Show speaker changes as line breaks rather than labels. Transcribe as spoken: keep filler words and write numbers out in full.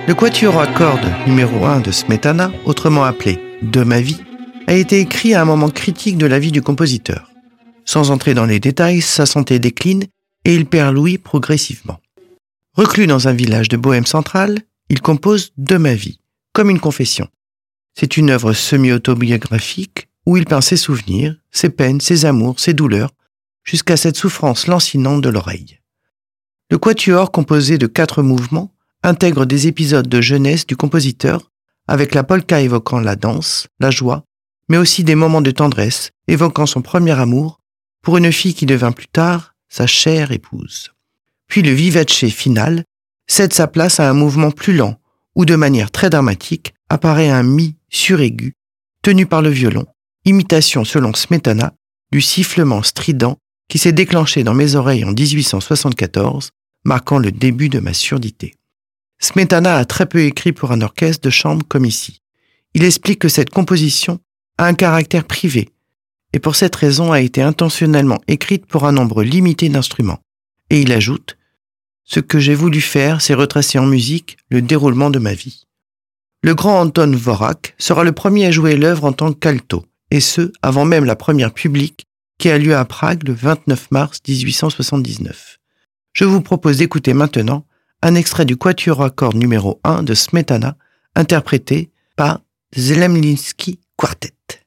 Le quatuor à cordes numéro un de Smetana, autrement appelé « De ma vie », a été écrit à un moment critique de la vie du compositeur. Sans entrer dans les détails, sa santé décline et il perd l'ouïe progressivement. Reclus dans un village de Bohême centrale, il compose « De ma vie », comme une confession. C'est une œuvre semi-autobiographique où il peint ses souvenirs, ses peines, ses amours, ses douleurs, jusqu'à cette souffrance lancinante de l'oreille. Le quatuor, composé de quatre mouvements, intègre des épisodes de jeunesse du compositeur, avec la polka évoquant la danse, la joie, mais aussi des moments de tendresse évoquant son premier amour pour une fille qui devint plus tard sa chère épouse. Puis le vivace final cède sa place à un mouvement plus lent où de manière très dramatique apparaît un mi suraigu tenu par le violon, imitation selon Smetana du sifflement strident qui s'est déclenché dans mes oreilles en dix-huit cent soixante-quatorze, marquant le début de ma surdité. Smetana a très peu écrit pour un orchestre de chambre comme ici. Il explique que cette composition a un caractère privé et pour cette raison a été intentionnellement écrite pour un nombre limité d'instruments. Et il ajoute « Ce que j'ai voulu faire, c'est retracer en musique le déroulement de ma vie ». Le grand Anton Dvorak sera le premier à jouer l'œuvre en tant qu'alto, et ce, avant même la première publique qui a lieu à Prague le vingt-neuf mars dix-huit cent soixante-dix-neuf. Je vous propose d'écouter maintenant un extrait du quatuor à cordes numéro un de Smetana, interprété par Zemlinsky Quartet.